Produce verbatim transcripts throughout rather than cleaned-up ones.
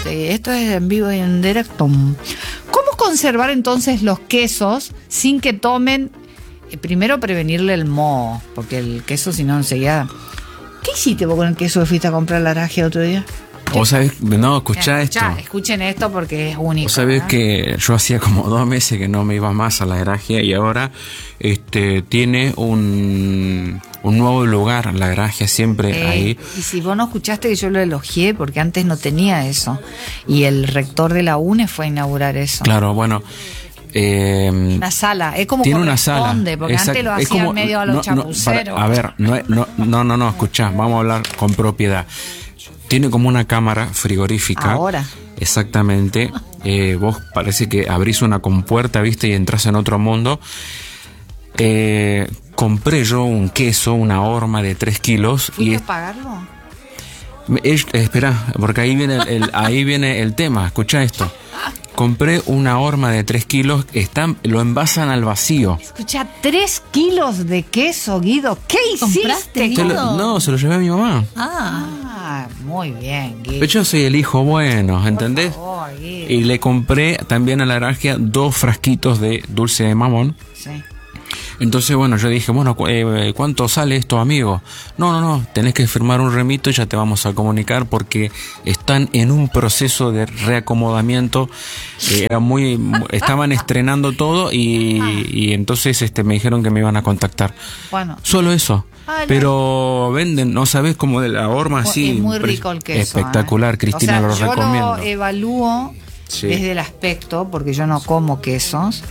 esto es en vivo y en directo. ¿Cómo conservar entonces los quesos sin que tomen? Eh, primero prevenirle el moho, porque el queso si no enseguida... ¿Qué hiciste vos con el queso que fuiste a comprar la Aragia otro día? Vos sabés, no, escuchá esto. Escuchen esto porque es único. Vos sabés, ¿eh? Que yo hacía como dos meses que no me iba más a la Gragia y ahora este tiene un, un nuevo lugar, la Gragia siempre eh, ahí. Y si vos no escuchaste que yo lo elogié, porque antes no tenía eso. Y el rector de la U N E fue a inaugurar eso. Claro, bueno. Eh, una sala, es como tiene una sala, porque exacto, antes lo hacía como, medio a los no, chapuceros. No, para, a ver, no, no, no, no, no, escuchá, vamos a hablar con propiedad. Tiene como una cámara frigorífica. Ahora. Exactamente. Eh, vos parece que abrís una compuerta, viste, y entras en otro mundo. Eh, compré yo un queso, una horma de tres kilos. ¿Fuiste y a pagarlo? Es, espera, porque ahí viene el, el, ahí viene el tema. Escucha esto. Compré una horma de tres kilos, están, lo envasan al vacío. Escucha, tres kilos de queso, Guido. ¿Qué hiciste, Guido? Lo, no, se lo llevé a mi mamá. Ah, muy bien, Guido. Pero yo soy el hijo bueno, ¿entendés? Por favor, Guido. Y le compré también a la Gragia dos frasquitos de dulce de mamón. Sí. Entonces, bueno, yo dije, bueno, eh, ¿cuánto sale esto, amigo? No, no, no, tenés que firmar un remito y ya te vamos a comunicar porque están en un proceso de reacomodamiento. Eh, era muy, estaban estrenando todo y, y entonces este, me dijeron que me iban a contactar. Bueno. Solo eso. Ah, pero venden, no sabes, como de la horma así. Es muy rico el queso. Espectacular, ¿eh? Cristina, o sea, lo recomiendo. Yo lo evalúo sí. desde el aspecto, porque yo no como quesos.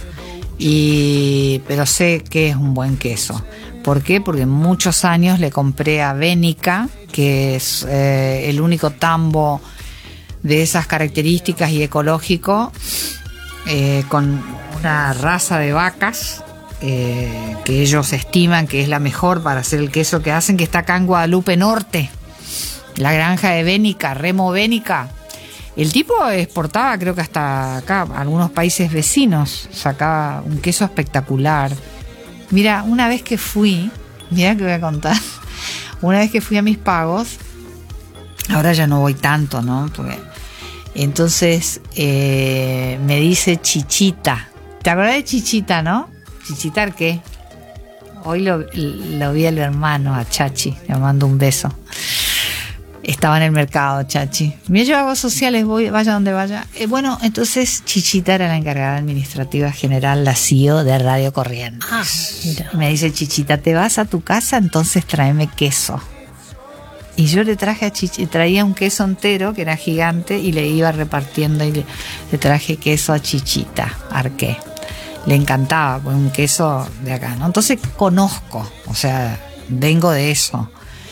Y, pero sé que es un buen queso. ¿Por qué? Porque muchos años le compré a Bénica, que es eh, el único tambo de esas características y ecológico, eh, con una raza de vacas eh, que ellos estiman que es la mejor para hacer el queso que hacen, que está acá en Guadalupe Norte, la granja de Bénica, Remo Bénica. El tipo exportaba, creo que hasta acá, a algunos países vecinos, sacaba un queso espectacular. Mira, una vez que fui, mira que voy a contar, una vez que fui a mis pagos, ahora ya no voy tanto, ¿no? Porque, entonces eh, me dice Chichita. ¿Te acuerdas de Chichita, no? ¿Chichita qué? Hoy lo, lo vi al hermano, a Chachi, le mando un beso. Estaba en el mercado, Chachi. Mira, yo hago sociales, voy, vaya donde vaya. Eh, bueno, entonces Chichita era la encargada administrativa general, la C E O de Radio Corrientes. Ah, mira. Me dice, Chichita, ¿te vas a tu casa? Entonces tráeme queso. Y yo le traje a Chichita, traía un queso entero, que era gigante, y le iba repartiendo, y le, le traje queso a Chichita, Arqué. Le encantaba, pues un queso de acá, ¿no? Entonces conozco, o sea, vengo de eso.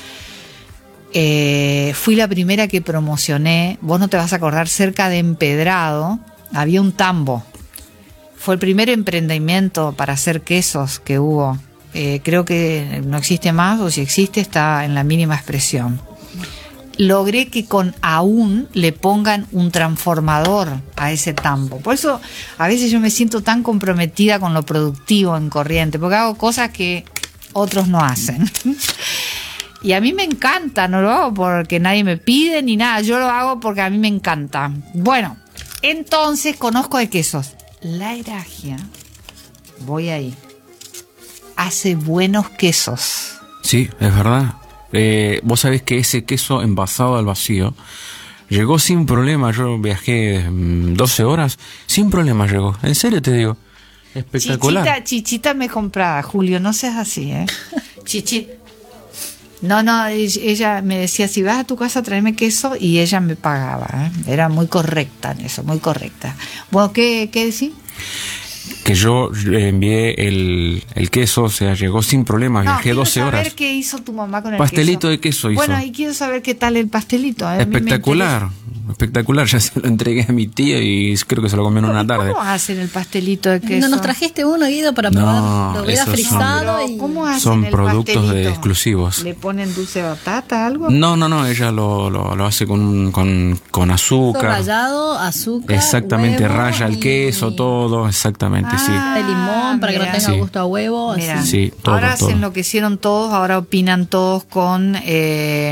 Eh, fui la primera que promocioné, vos no te vas a acordar, cerca de Empedrado había un tambo. Fue el primer emprendimiento para hacer quesos que hubo. Eh, creo que no existe más, o si existe está en la mínima expresión. Logré que con aún le pongan un transformador a ese tambo. Por eso a veces yo me siento tan comprometida con lo productivo en Corrientes, porque hago cosas que otros no hacen. Y a mí me encanta, no lo hago porque nadie me pide ni nada, yo lo hago porque a mí me encanta. Bueno, entonces conozco de quesos. La Eragia, voy ahí, hace buenos quesos. Sí, es verdad. Eh, vos sabés que ese queso envasado al vacío llegó sin problema. Yo viajé doce horas, sin problema llegó. En serio te digo, espectacular. Chichita, Chichita me compraba, Julio, no seas así, ¿eh? Chichita. No, no, ella me decía, si vas a tu casa tráeme queso, y ella me pagaba, ¿eh? Era muy correcta en eso, muy correcta. Bueno, ¿qué, qué decís? Que yo envié el, el queso, o sea, llegó sin problemas, no, viajé doce horas. Quiero saber qué hizo tu mamá con el pastelito queso. de queso hizo. Bueno, y quiero saber qué tal el pastelito. ¿eh? Espectacular, espectacular. Ya se lo entregué a mi tía y creo que se lo comió en una tarde. ¿Cómo hacen el pastelito de queso? No nos trajiste uno, Guido, para probar. No, lo hubiera frisado. Son, y... ¿Cómo hacen son el productos pastelito? De exclusivos. ¿Le ponen dulce de batata, algo? No, no, no, ella lo, lo, lo hace con, con, con azúcar. Rallado, azúcar. Exactamente, huevo, raya el queso, y... todo, exactamente, ah, sí. De limón, para mira. que no tenga sí. gusto a huevo. Mira, así. Sí, todo, ahora todo. se enloquecieron todos, ahora opinan todos con... Eh,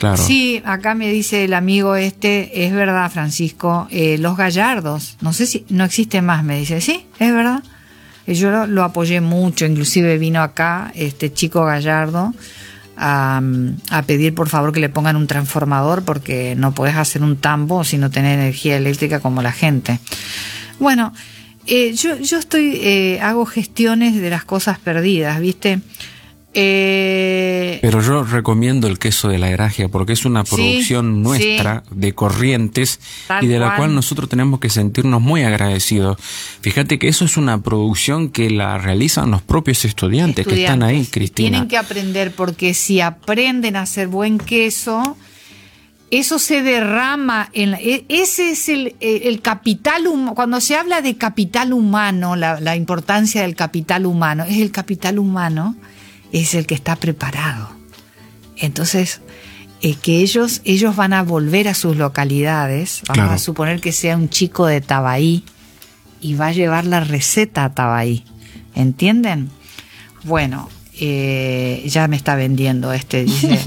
claro. Sí, acá me dice el amigo este, es verdad, Francisco, eh, los Gallardos, no sé si, no existe más, me dice, sí, es verdad. Yo lo, lo apoyé mucho, inclusive vino acá este chico Gallardo a, a pedir por favor que le pongan un transformador porque no podés hacer un tambo si no tenés energía eléctrica como la gente. Bueno, eh, yo, yo estoy, eh, hago gestiones de las cosas perdidas, ¿viste? Eh, Pero yo recomiendo el queso de la Gracia porque es una producción sí, nuestra sí. de Corrientes Tal y de la cual. cual nosotros tenemos que sentirnos muy agradecidos. Fíjate que eso es una producción que la realizan los propios estudiantes, que están ahí, Cristina. Tienen que aprender porque si aprenden a hacer buen queso, eso se derrama en la, ese es el, el capital humano. Cuando se habla de capital humano, la, la importancia del capital humano, es el capital humano es el que está preparado. Entonces, eh, que ellos, ellos van a volver a sus localidades, vamos Claro. a suponer que sea un chico de Tabaí y va a llevar la receta a Tabaí, ¿entienden? Bueno, eh, ya me está vendiendo este, dice,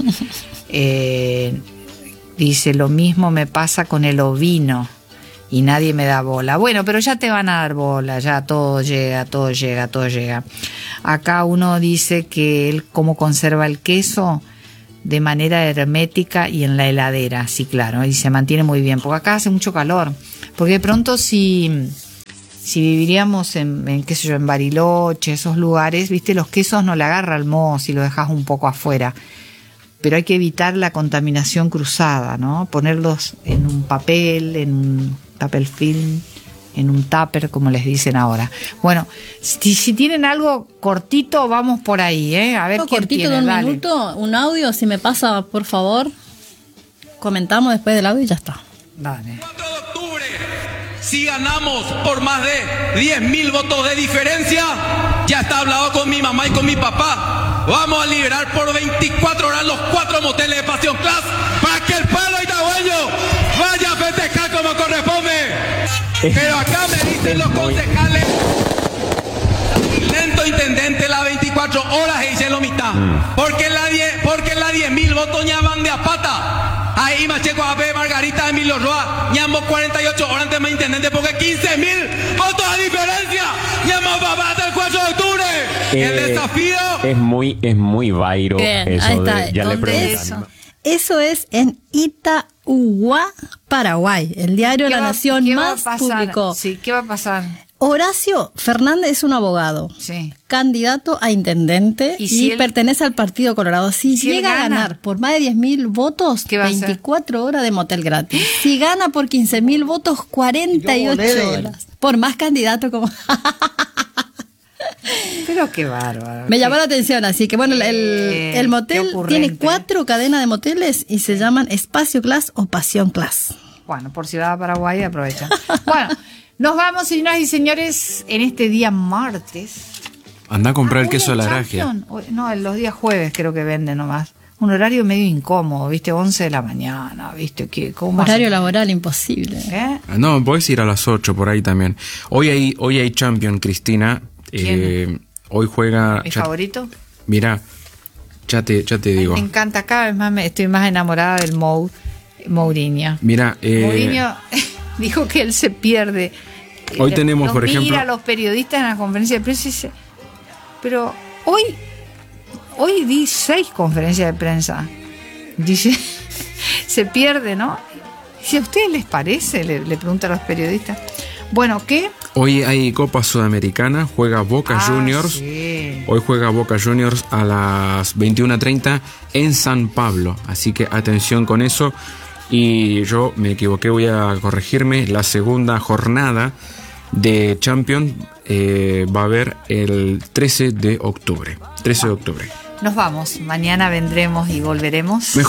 eh, dice, lo mismo me pasa con el ovino y nadie me da bola. Bueno, pero ya te van a dar bola, ya todo llega, todo llega, todo llega. Acá uno dice que él cómo conserva el queso de manera hermética y en la heladera, sí, claro, y se mantiene muy bien, porque acá hace mucho calor. Porque de pronto si, si viviríamos en, en, qué sé yo, en Bariloche, esos lugares, viste, los quesos no le agarra el moho si lo dejas un poco afuera. Pero hay que evitar la contaminación cruzada, ¿no? Ponerlos en un papel, en un papel film, en un tupper, como les dicen ahora. Bueno, si, si tienen algo cortito, vamos por ahí, ¿eh? A ver Algo quién cortito tiene, de un dale. minuto, un audio, si me pasa, por favor. Comentamos después del audio y ya está. Dale. cuatro de octubre, si ganamos por más de diez mil votos de diferencia, ya está hablado con mi mamá y con mi papá. Vamos a liberar por veinticuatro horas los cuatro moteles de Pasión Class para que el pueblo itagüeño vaya a festejar como corresponde. Pero acá me dicen los concejales, lento intendente, las veinticuatro horas e hice lo mitad. Porque en la diez, porque en la diez mil votos ya van de a pata. Ahí Macheco A P, Margarita, Emilio Roa, ñamo cuarenta y ocho horas antes más intendente porque quince mil votos de diferencia. ñamo papá hasta el cuatro de octubre. Eh, el desafío. Es muy, es muy vairo Bien, eso ahí de, está. ya le ¿Dónde preguntan. es eso? Eso es en Itauguá, Paraguay. El diario ¿Qué La va- Nación qué va a más pasar? publicó. Sí, ¿qué va a pasar? Horacio Fernández es un abogado, Sí. candidato a intendente ¿Y y, si él- pertenece al Partido Colorado. Si, si él llega a gana? ganar por más de diez mil votos, ¿Qué va a hacer? veinticuatro horas de motel gratis. Si gana por quince mil votos, cuarenta y ocho horas. Por más candidato como... Pero qué bárbaro. Me qué- llamó la atención, así que bueno, el, Eh, el qué motel ocurrente. tiene cuatro cadenas de moteles y se llaman Espacio Class o Pasión Class. Bueno, por si va a Paraguay, aprovecha. Bueno, nos vamos, señoras y señores, en este día martes. Anda a comprar Ah, el hoy queso de hay la Gracia. Champions. Hoy- No, en los días jueves creo que venden nomás. Un horario medio incómodo, ¿viste? once de la mañana, ¿viste? ¿Qué, ¿Cómo Horario hacen? laboral imposible. ¿Eh? Ah, no, podés ir a las ocho por ahí también. Hoy hay, hoy hay Champion, Cristina. Eh, hoy juega. ¿Mi ya- favorito? Mira, ya te, ya te digo. Me encanta, cada vez más me, estoy más enamorada del Mou, Mourinho. Mira, eh, Mourinho dijo que él se pierde. Hoy Le- tenemos, los por ejemplo- mira a los periodistas en la conferencia de prensa y dice, pero hoy, hoy di seis conferencias de prensa. Dice, se pierde, ¿no? Si a ustedes les parece, le, le pregunta a los periodistas. Bueno, ¿qué? hoy hay Copa Sudamericana, juega Boca Ah, Juniors. sí. Hoy juega Boca Juniors a las veintiuna treinta en San Pablo. Así que atención con eso. Y yo me equivoqué, voy a corregirme. La segunda jornada de Champions eh, va a haber el trece de octubre. trece de octubre. Nos vamos. Mañana vendremos y volveremos. Mejor